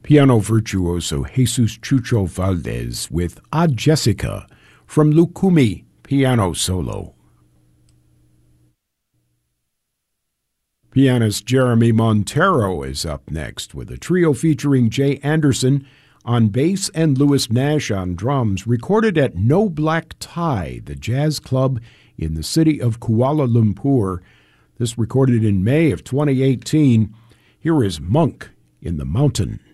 piano virtuoso Jesus Chucho Valdez with Odd Jessica from Lukumi Piano Solo. Pianist Jeremy Montero is up next with a trio featuring Jay Anderson on bass and Louis Nash on drums, recorded at No Black Tie, the jazz club in the city of Kuala Lumpur. This recorded in May of 2018. Here is Monk in the Mountain.